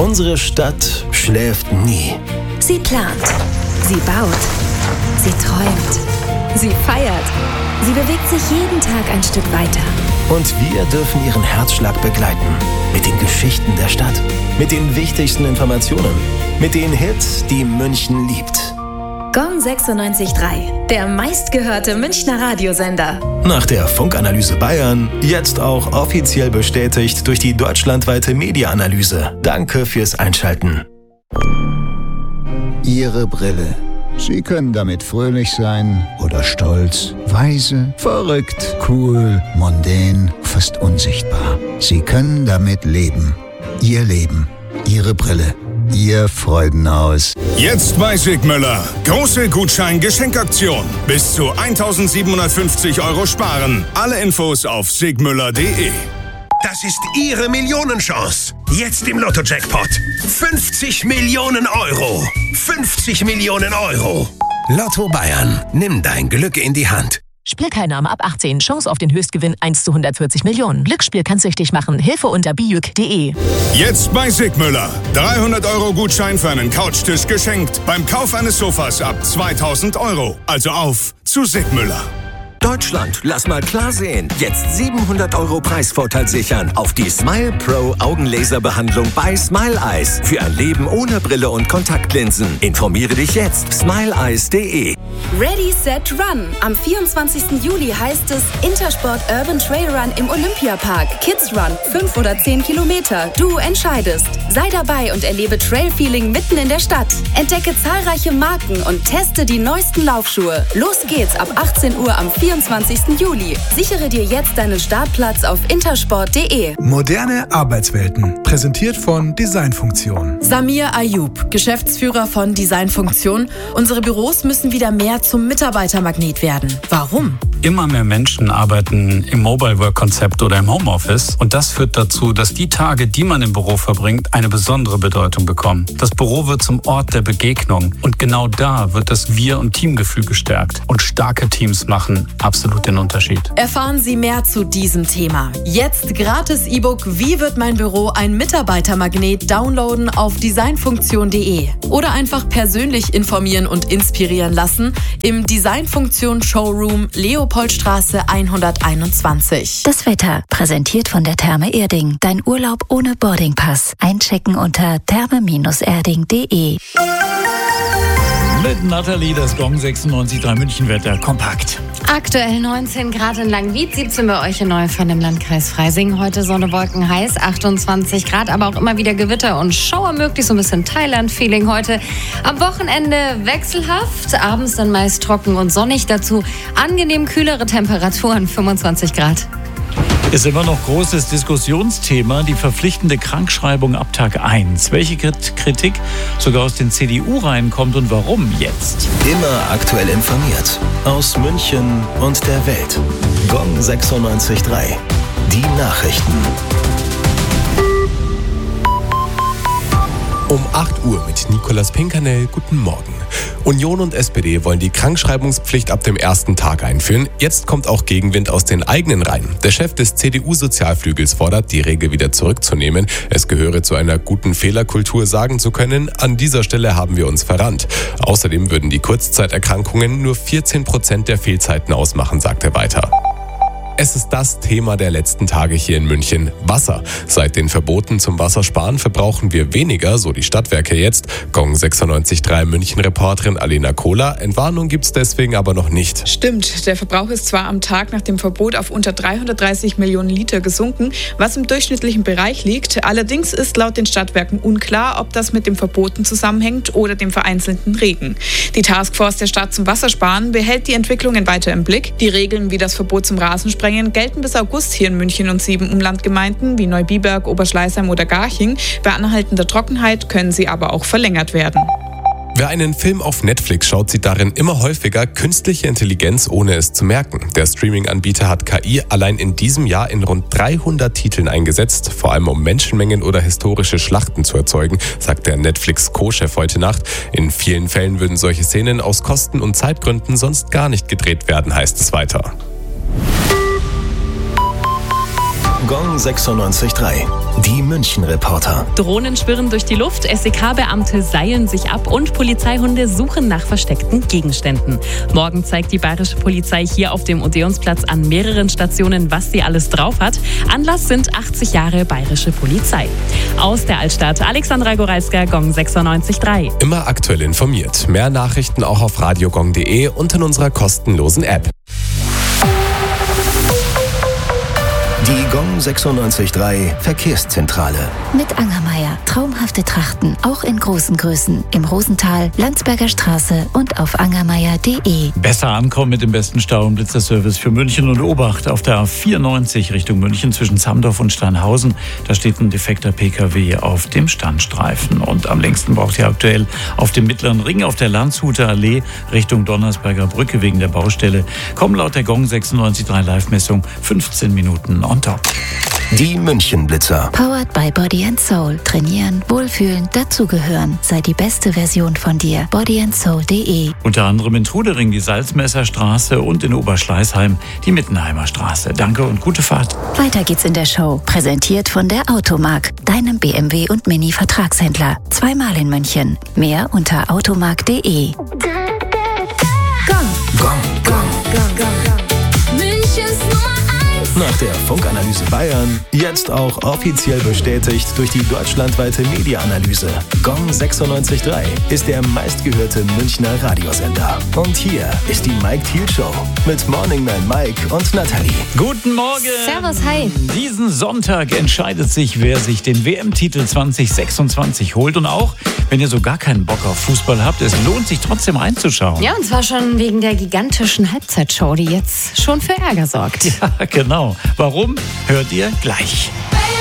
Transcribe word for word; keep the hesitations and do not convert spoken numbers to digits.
Unsere Stadt schläft nie. Sie plant, sie baut, sie träumt, sie feiert. Sie bewegt sich jeden Tag ein Stück weiter. Und wir dürfen ihren Herzschlag begleiten. Mit den Geschichten der Stadt. Mit den wichtigsten Informationen. Mit den Hits, die München liebt. Gong sechsundneunzig Komma drei, der meistgehörte Münchner Radiosender. Nach der Funkanalyse Bayern, jetzt auch offiziell bestätigt durch die deutschlandweite Media-Analyse. Danke fürs Einschalten. Ihre Brille. Sie können damit fröhlich sein oder stolz, weise, verrückt, cool, mondän, fast unsichtbar. Sie können damit leben. Ihr Leben. Ihre Brille. Ihr Freudenhaus. Jetzt bei Sigmüller. Große Gutschein-Geschenkaktion. Bis zu eintausendsiebenhundertfünfzig Euro sparen. Alle Infos auf sigmüller punkt de. Das ist Ihre Millionenchance. Jetzt im Lotto-Jackpot. fünfzig Millionen Euro. fünfzig Millionen Euro. Lotto Bayern. Nimm dein Glück in die Hand. Spielteilnahme ab achtzehn. Chance auf den Höchstgewinn eins zu hundertvierzig Millionen. Glücksspiel kann süchtig machen. Hilfe unter bijuk punkt de. Jetzt bei Sigmüller. dreihundert Euro Gutschein für einen Couchtisch geschenkt. Beim Kauf eines Sofas ab zweitausend Euro. Also auf zu Sigmüller. Deutschland, lass mal klar sehen. Jetzt siebenhundert Euro Preisvorteil sichern auf die Smile Pro Augenlaserbehandlung bei Smile Eyes. Für ein Leben ohne Brille und Kontaktlinsen. Informiere dich jetzt. smile eyes punkt de. Ready, Set, Run. Am vierundzwanzigsten Juli heißt es Intersport Urban Trail Run im Olympiapark. Kids Run, fünf oder zehn Kilometer. Du entscheidest. Sei dabei und erlebe Trail-Feeling mitten in der Stadt. Entdecke zahlreiche Marken und teste die neuesten Laufschuhe. Los geht's ab achtzehn Uhr am vierundzwanzigsten Juli. Sichere dir jetzt deinen Startplatz auf intersport punkt de. Moderne Arbeitswelten. Präsentiert von Designfunktion. Samir Ayub, Geschäftsführer von Designfunktion. Unsere Büros müssen wieder mehr zum Mitarbeitermagnet werden. Warum? Immer mehr Menschen arbeiten im Mobile-Work-Konzept oder im Homeoffice. Und das führt dazu, dass die Tage, die man im Büro verbringt, eine besondere Bedeutung bekommen. Das Büro wird zum Ort der Begegnung. Und genau da wird das Wir- und Teamgefühl gestärkt. Und starke Teams machen absolut den Unterschied. Erfahren Sie mehr zu diesem Thema. Jetzt gratis E-Book Wie wird mein Büro ein Mitarbeitermagnet downloaden auf designfunktion punkt de. Oder einfach persönlich informieren und inspirieren lassen im Designfunktion Showroom Leopoldstraße hunderteinundzwanzig. Das Wetter, präsentiert von der Therme Erding. Dein Urlaub ohne Boardingpass. Einchecken unter therme erding punkt de. Mit Nathalie, das Gong sechsundneunzig Komma drei Münchenwetter kompakt. Aktuell neunzehn Grad in Langwied, siebzehn bei euch in Neufahren im Landkreis Freising. Heute Sonne, Wolken, heiß, achtundzwanzig Grad, aber auch immer wieder Gewitter und Schauer möglich, so ein bisschen Thailand-Feeling heute. Am Wochenende wechselhaft, abends dann meist trocken und sonnig, dazu angenehm kühlere Temperaturen, fünfundzwanzig Grad. Ist immer noch großes Diskussionsthema, die verpflichtende Krankschreibung ab Tag eins. Welche Kritik sogar aus den C D U-Reihen kommt und warum jetzt? Immer aktuell informiert. Aus München und der Welt. Gong sechsundneunzig Komma drei. Die Nachrichten. Um acht Uhr mit Nicolas Pinkernell. Guten Morgen. Union und S P D wollen die Krankschreibungspflicht ab dem ersten Tag einführen. Jetzt kommt auch Gegenwind aus den eigenen Reihen. Der Chef des C D U-Sozialflügels fordert, die Regel wieder zurückzunehmen. Es gehöre zu einer guten Fehlerkultur, sagen zu können, an dieser Stelle haben wir uns verrannt. Außerdem würden die Kurzzeiterkrankungen nur vierzehn Prozent der Fehlzeiten ausmachen, sagt er weiter. Es ist das Thema der letzten Tage hier in München. Wasser. Seit den Verboten zum Wassersparen verbrauchen wir weniger, so die Stadtwerke jetzt. Gong sechsundneunzig Komma drei München-Reporterin Alena Kohler. Entwarnung gibt's deswegen aber noch nicht. Stimmt, der Verbrauch ist zwar am Tag nach dem Verbot auf unter dreihundertdreißig Millionen Liter gesunken, was im durchschnittlichen Bereich liegt. Allerdings ist laut den Stadtwerken unklar, ob das mit dem Verboten zusammenhängt oder dem vereinzelten Regen. Die Taskforce der Stadt zum Wassersparen behält die Entwicklungen weiter im Blick. Die Regeln wie das Verbot zum Rasensprengen gelten bis August hier in München und sieben Umlandgemeinden wie Neubiberg, Oberschleißheim oder Garching. Bei anhaltender Trockenheit können sie aber auch verlängert werden. Wer einen Film auf Netflix schaut, sieht darin immer häufiger künstliche Intelligenz, ohne es zu merken. Der Streaming-Anbieter hat K I allein in diesem Jahr in rund dreihundert Titeln eingesetzt, vor allem um Menschenmengen oder historische Schlachten zu erzeugen, sagt der Netflix-Co-Chef heute Nacht. In vielen Fällen würden solche Szenen aus Kosten- und Zeitgründen sonst gar nicht gedreht werden, heißt es weiter. Gong sechsundneunzig Komma drei. Die München-Reporter. Drohnen schwirren durch die Luft, S E K-Beamte seilen sich ab und Polizeihunde suchen nach versteckten Gegenständen. Morgen zeigt die bayerische Polizei hier auf dem Odeonsplatz an mehreren Stationen, was sie alles drauf hat. Anlass sind achtzig Jahre bayerische Polizei. Aus der Altstadt, Alexandra Goralska, Gong sechsundneunzig Komma drei. Immer aktuell informiert. Mehr Nachrichten auch auf radiogong punkt de und in unserer kostenlosen App. Die Gong sechsundneunzig Komma drei Verkehrszentrale. Mit Angermeier. Traumhafte Trachten, auch in großen Größen. Im Rosental, Landsberger Straße und auf angermeier punkt de. Besser ankommen mit dem besten Stau- und Blitzerservice für München und Obacht. Auf der A vierundneunzig Richtung München zwischen Zamdorf und Steinhausen. Da steht ein defekter P K W auf dem Standstreifen. Und am längsten braucht ihr aktuell auf dem Mittleren Ring auf der Landshuter Allee Richtung Donnersberger Brücke wegen der Baustelle. Kommen laut der Gong sechsundneunzig Komma drei Live-Messung fünfzehn Minuten on top. Die München-Blitzer. Powered by Body and Soul. Trainieren, wohlfühlen, dazugehören. Sei die beste Version von dir. body and soul punkt de. Unter anderem in Trudering die Salzmesserstraße und in Oberschleißheim die Mittenheimer Straße. Danke und gute Fahrt. Weiter geht's in der Show. Präsentiert von der Automark, deinem B M W und Mini-Vertragshändler. Zweimal in München. Mehr unter automark punkt de. Gong. Gong. Gong. Gong, gong, gong. Münchens Nummer eins. Nach der Funkanalyse Bayern jetzt auch offiziell bestätigt durch die deutschlandweite Media-Analyse. Gong sechsundneunzig Komma drei ist der meistgehörte Münchner Radiosender. Und hier ist die Mike Thiel Show mit Morning Man Mike und Nathalie. Guten Morgen! Servus, hi! Diesen Sonntag entscheidet sich, wer sich den W M-Titel zwanzig sechsundzwanzig holt. Und auch, wenn ihr so gar keinen Bock auf Fußball habt, es lohnt sich trotzdem reinzuschauen. Ja, und zwar schon wegen der gigantischen Halbzeitshow, die jetzt schon für Ärger sorgt. Ja, genau. Warum? Hört ihr gleich. Baby.